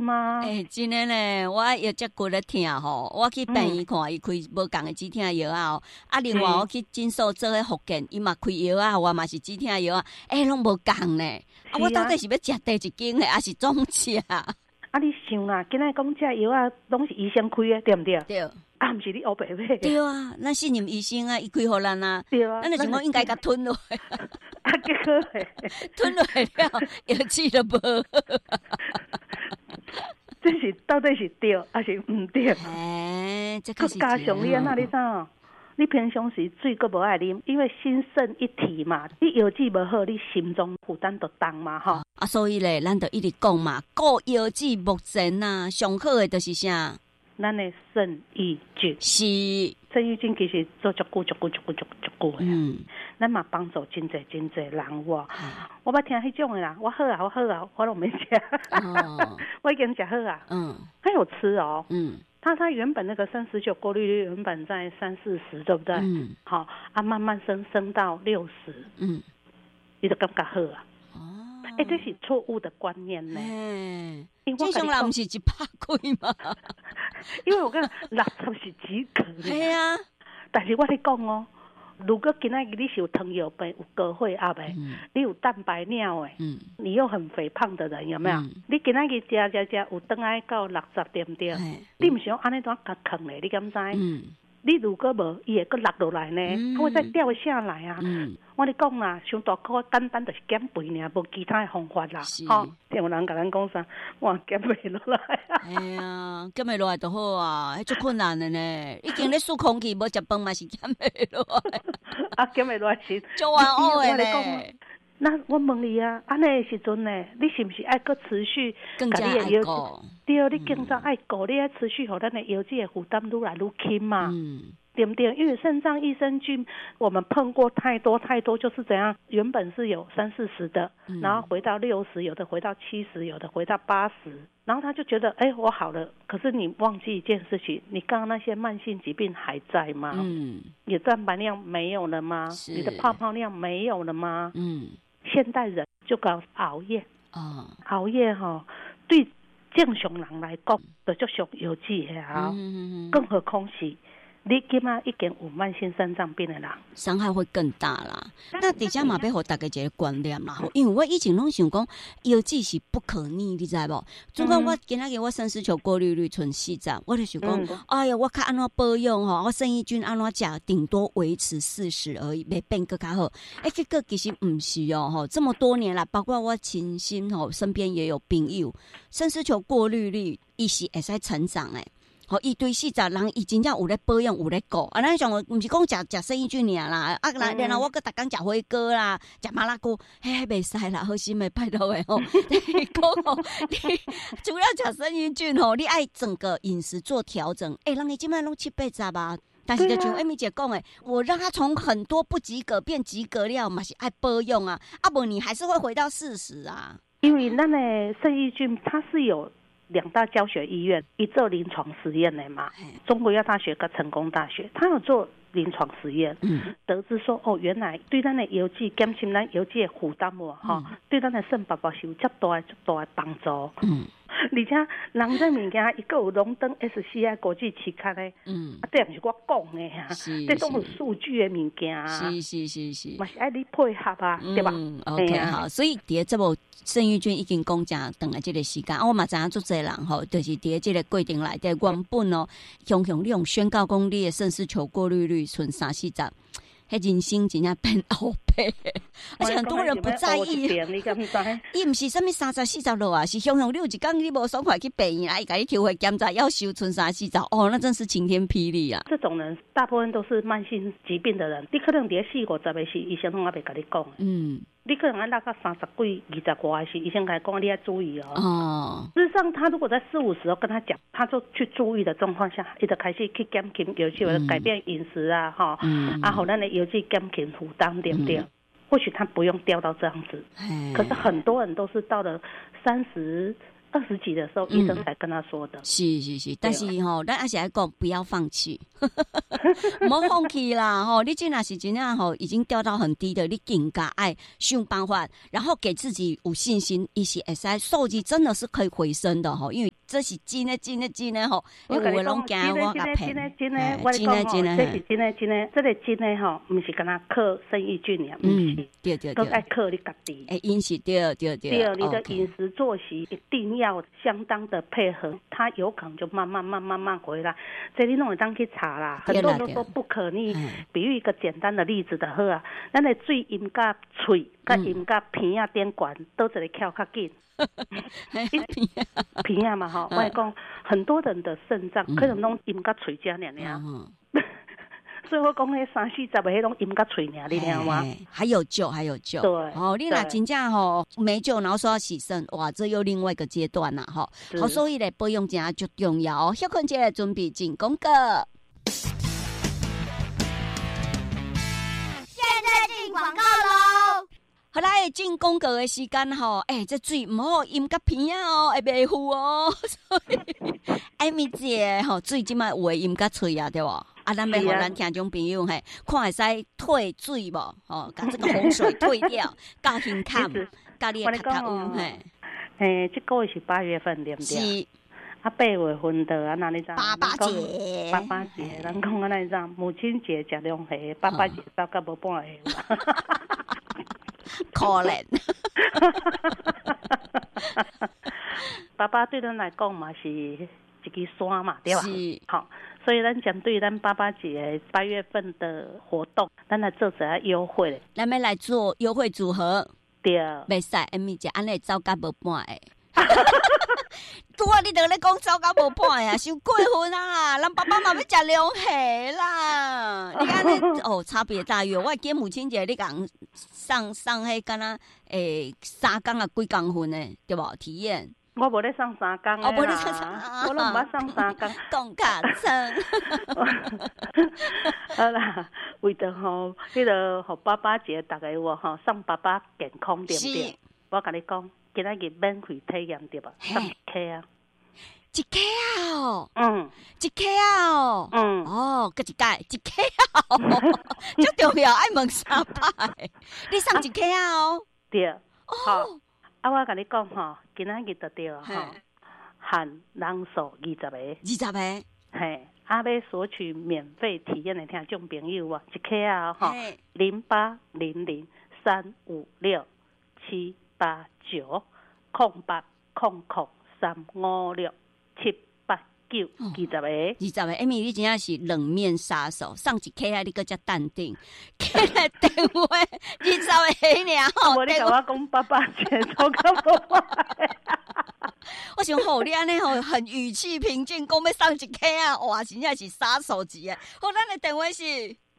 吗？ 真的呢，我有只骨咧疼吼，我去病院看，伊开无共的止疼药啊。另外我去诊所做迄复健，伊嘛开药啊，我嘛是止疼药啊，拢无共呢。我到底是要食第一间的，还是总食？ 你想啦，今仔讲这药啊，拢是医生开的，对不对？ 对。 毋是你黑白买的。 对啊，咱信任医生啊，伊开互咱啊。 对啊。 咱就想讲应该甲吞落。 结果吞落了，药剂都无。 这是到底是对还是毋对？ 这个是加上你啊，你啥？你平常时水阁无爱啉，因为心肾一体嘛。你药剂无好，你心脏负担就重嘛，吼。 所以咧，咱就一直讲嘛，顾药剂目前啊，上好的就是啥？ 咱的肾益菌是肾益菌，其实做足久的。咱嘛帮助真侪人我捌听迄种的啦，我好啊，我都没吃。我已经吃好啊。还有吃哦。它原本那个39过滤率原本在30-40，对不对？好慢慢升到60。你就感觉好啊。这是错误的观念呢。 正常人不是100几吗？ 因为我跟60是及格的。 系啊， 但是我跟你讲哦，如果今仔日你是有糖尿病、有高血压的，你有蛋白尿的，你又很肥胖的人，有没有？你今仔日吃，有转来到60，对不对？你不想安尼怎甲坑咧？你敢知？你如果无，伊会搁落落来呢，它会再掉下来啊。我跟你讲啦，上大颗单单就是减肥尔，无其他的方法啦。听有人甲咱讲啥，我减袂落来啊。 减袂落来就好啊，迄足困难的呢。已经咧数空气，无食饭嘛是减袂落来。 减袂落来是做完恶的呢。 那我问你啊，安尼的时阵呢，你是不是爱搁持续更加爱顾？ 对，你更加爱顾，你爱持续互咱的药剂的负担愈来愈轻嘛。对不对？因为肾脏益生菌我们碰过太多，就是怎样，原本是有30-40的，然后回到60，有的回到70，有的回到80，然后他就觉得我好了，可是你忘记一件事情，你刚刚那些慢性疾病还在吗？你的蛋白量没有了吗？你的泡泡量没有了吗？现代人就搞熬夜熬夜对正常人来讲就足属药剂的啊，更何况是你今仔已经有慢性肾脏病的人， 伤害会更大啦。那底下嘛要给大家一个观念啦，因为我以前拢想讲药剂是不可逆，你知无？总讲我今仔日我肾丝球过滤率剩40，我就想讲，哎呀，我看安怎保养我肾益菌安怎食，顶多维持40而已，没变更较好。结果其实不是这么多年来，包括我亲身身边也有朋友，肾丝球过滤率伊是会使成长伊对40人，伊真正有咧保养，有咧顾。咱上毋是讲食肾益菌尔啦，然后我搁逐工食火锅啦，食麻辣锅，袂使啦，好心诶，拜托诶你讲你除了食肾益菌你爱整个饮食做调整。人伊即摆拢70-80啊，但是就像艾米姐讲诶，我让他从很多不及格变及格了，嘛是爱保养啊，无你还是会回到40啊。 因为咱诶肾益菌它是有2大教学医院，一做临床实验的嘛，中国药大学跟成功大学，他有做临床实验，得知说原来对咱的药剂减轻咱药剂的负担对咱的肾宝宝是有较大的帮助。而且人这物件伊个有荣登 SCI 国际期刊的，这不是我讲的呀，这都有数据的物件啊，是，嘛是爱你配合啊，对吧 ？OK 好，所以伫这部肾益菌已经讲真长的这个时间，我嘛知影足侪人就是伫这个规定内底原本雄雄你用宣告讲你的肾丝球过滤率剩30-40。人生真正变后背，而且很多人不在意。伊不是什么30-40落啊，是雄雄你有一天你无爽快去病院来，给你抽血检查要收剩30-40，那真是晴天霹雳啊！ 这种人大部分都是慢性疾病的人，你可能伫40-50的时，医生拢还袂跟你讲。你可能要拉到30几、20外时，医生跟你讲你要注意事实上，他如果在40-50跟他讲，他就去注意的状况下，他就开始去减轻药剂，改变饮食啊，好咱的药剂减轻负担，对不对？或许他不用掉到这样子，可是很多人都是到了30、20几的时候，医生才跟他说的。 是，但是咱还是要讲不要放弃，莫放弃啦你这若是真正已经掉到很低的，你更加爱想办法，然后给自己有信心，一些数字真的是可以回升的因为这是真的吼，有的拢惊我甲骗， 真的，我讲吼，这是真的，这个真的吼，不是跟他靠生益菌呀，不是， 对， 都爱靠你家己。 饮食对， 你的饮食作息一定要相当的配合，它有可能就慢慢回来。这你弄会当去查啦，很多人都说不可逆。比喻一个简单的例子就好啊，咱的嘴饮甲喙，甲饮甲鼻啊点管，都一个翘较紧。鼻啊嘛吼，我讲很多人的肾脏可能拢饮甲喙只尔，所以我讲迄30-40个迄种饮甲喙尔，你听吗？ 还有救。对，哦，你若真正吼没救，然后说要洗肾，哇，这又另外一个阶段啦，吼。好，所以咧保养真就重要哦。休困节来准备进广告。 现在进广告喽！ 好啦，进广告的时间吼，这水唔好饮甲鼻啊哦，会袂糊哦。所以，艾米姐吼，水即摆有会饮甲嘴啊，对无？啊，咱要互咱听众朋友嘿，看会使退水无？吼，把这个洪水退掉，教胸坎，教你的脚头嘿。 这个月是8月份，对不对？ 是。 8月份的啊，那你知？ 爸爸节， 咱讲啊，那你知？母亲节食2下，爸爸节走到无半下。 可怜。 爸爸对咱来讲嘛是一支山嘛，对吧？ 是。 好，所以咱针对咱爸爸节8月份的活动，咱来做一下优惠。 咱们来做优惠组合。 对。 袂使，艾米姐，安尼走到无半下。你就咧讲走到无半呀，伤过分啊！咱爸爸嘛要食2下啦，你安尼哦，差别大哟。我记母亲节你讲上迄敢若3天啊几工分呢，对无？体验。 我无咧上3天哦，无咧上3天， 我拢毋捌上3天。 讲卡称。 好啦，为着吼，迄个互爸爸节，大家有吼送爸爸健康对不对？我甲你讲。今仔日免费体验对吧？送1克啊 ，1克哦，1克哦，哦，搁一届1克哦，最重要爱问3摆，你送1克哦， 对，好，我甲你讲吼，今仔日就对吼，限人数20个，嘿，要索取免费体验的听众朋友啊，1克啊吼，0800-356-789，0800-356-789，20个。 艾米，你真正是冷面杀手，上1克啊，你搁遮淡定，起来电话20个尔吼。 无你甲我讲爸爸节做到无歹。 我想好你安尼吼，很语气平静，讲要上1克啊，哇，真正是杀手级诶！好，咱的电话是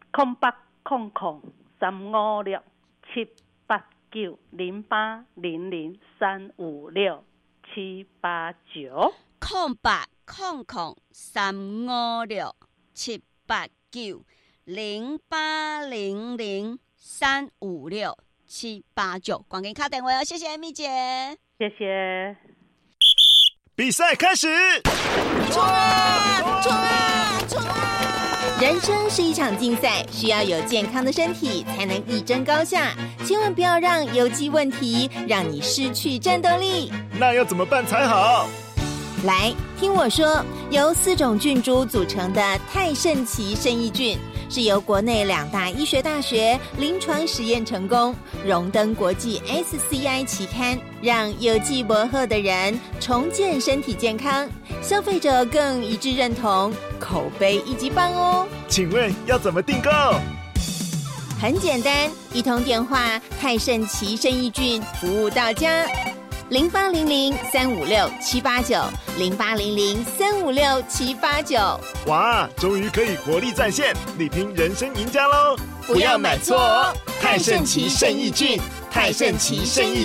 0800-356-789，0800-356-789，广给卡电话哦，谢谢艾米姐， 谢谢。 比赛开始， 冲啊！冲啊！冲啊！人生是一场竞赛，需要有健康的身体才能一争高下。千万不要让有机问题让你失去战斗力。 那要怎么办才好？ 来，听我说，由4种菌株组成的泰肾奇肾益菌，是由国内2大医学大学临床实验成功，荣登国际 SCI 期刊，让有机薄荷的人重建身体健康，消费者更一致认同，口碑一级棒哦。 请问要怎么订购？ 很简单，一通电话，泰肾奇肾益菌服务到家。0800-356-789，0800-356-789。 哇，终于可以活力再现，力拼人生赢家喽！不要买错哦，泰肾奇肾益菌，泰肾奇肾益